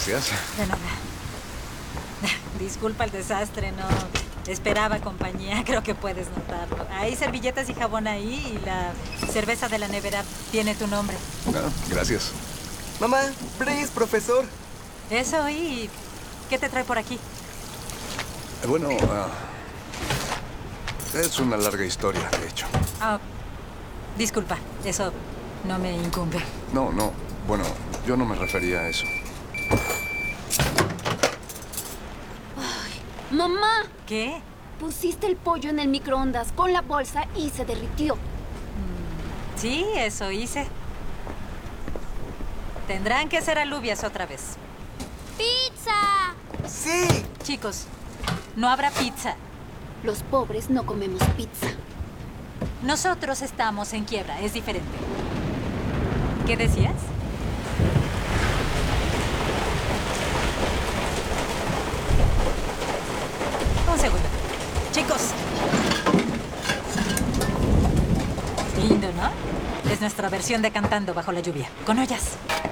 Gracias. De nada. Disculpa el desastre, no esperaba compañía, creo que puedes notarlo. Hay servilletas y jabón ahí y la cerveza de la nevera tiene tu nombre. Ah, gracias. Mamá, Brice, profesor. Eso, ¿y qué te trae por aquí? Bueno, es una larga historia, de hecho. Ah, disculpa, eso no me incumbe. No, bueno, yo no me refería a eso. ¡Mamá! ¿Qué? Pusiste el pollo en el microondas con la bolsa y se derritió. Sí, eso hice. Tendrán que ser alubias otra vez. ¡Pizza! Sí. Chicos, no habrá pizza. Los pobres no comemos pizza. Nosotros estamos en quiebra, es diferente. ¿Qué decías? Un segundo. Chicos. Lindo, ¿no? Es nuestra versión de Cantando bajo la lluvia, con ollas.